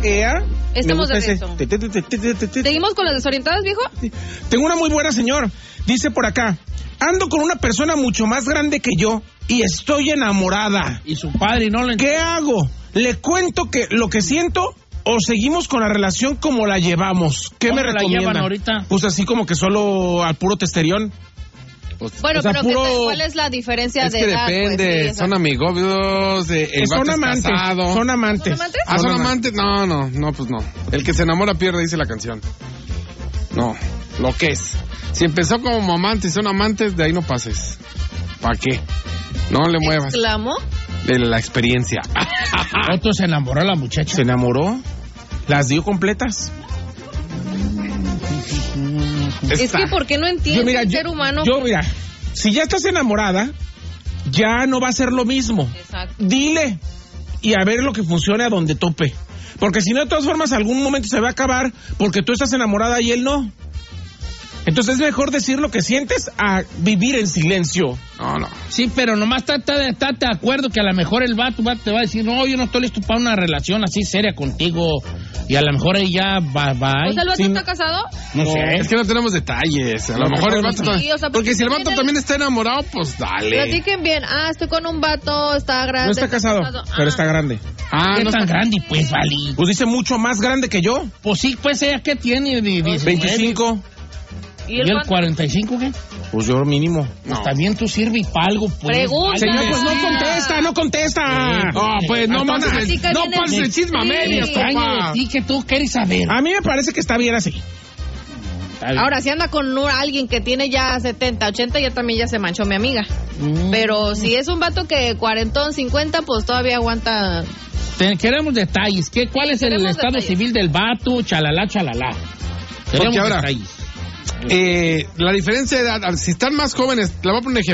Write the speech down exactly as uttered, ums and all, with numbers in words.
ea. Estamos de ese. regreso. Te, te, te, te, te, te, te. ¿Seguimos con las desorientadas, viejo? Tengo una muy buena, señor. Dice por acá, ando con una persona mucho más grande que yo y estoy enamorada. Y su padre no le... ¿Qué hago? ¿Le cuento que lo que siento o seguimos con la relación como la llevamos? ¿Qué me ¿Cómo la recomiendan? llevan ahorita? Pues así como que solo al puro testerión. Pues, Bueno, o sea, pero puro- ¿qué tal? ¿Cuál es la diferencia es de que edad? depende, Pues, sí, esa- son amigobios, eh, el son vato es amantes, casado. son amantes. ¿Son amantes? Ah, son amantes, no, no, no, pues no. El que se enamora pierde, dice la canción. No, lo que es. Si empezó como amantes y son amantes, de ahí no pases. ¿Para qué? No le muevas. ¿Exclamó? De la experiencia. Otro se enamoró la muchacha. Se enamoró, las dio completas. Es que ¿por qué no entiende Yo, mira, el yo, ser humano? yo, mira, si ya estás enamorada, ya no va a ser lo mismo. Exacto. Dile y a ver lo que funcione a donde tope. Porque si no, de todas formas, algún momento se va a acabar porque tú estás enamorada y él no. Entonces es mejor decir lo que sientes a vivir en silencio. No, no. Sí, pero nomás está de acuerdo que a lo mejor el vato, vato te va a decir, no, yo no estoy listo para una relación así seria contigo. Y a lo mejor ella va, va. ¿O sea, el vato Sí, está no- casado? No sé. Es que no tenemos detalles. A lo No, mejor el no, vato... sí, está- o sea, porque si el vato tiene- también está enamorado, pues dale. Platiquen bien. Ah, estoy con un vato, está grande. No está casado, pero Ah. está grande. Ah, ¿Qué no tan está... grande, pues, Vali? Pues dice mucho más grande que yo. Pues sí, pues ella, ¿qué tiene? De, de- veinticinco. ¿Y ¿Y el el cuánto? cuarenta y cinco qué? Pues yo mínimo. No. También tú sirves para algo, pues. Pregunta. Señor, pues no Ah. contesta, no contesta. No, pues no Entonces, mames. así que No viene- pases el chisme a Sí. medias, Extraño papá. de ti que tú quieres saber. A mí me parece que está bien así. Ahora, si anda con un- alguien que tiene ya setenta, ochenta, ya también ya se manchó mi amiga. Mm. Pero si es un vato que cuarentón, cincuenta, pues todavía aguanta. Te- queremos detalles. ¿Qué, ¿Cuál es el queremos estado detalles. civil del vato? Chalala, chalala. Queremos ahora- detalles. Eh, la diferencia de edad, si están más jóvenes, le voy a poner un ejemplo.